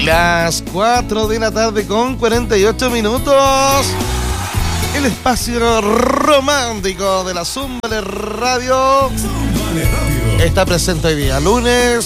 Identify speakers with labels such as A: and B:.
A: Las 4 de la tarde con 48 minutos. El espacio romántico de la Zúmbale Radio está presente hoy día, lunes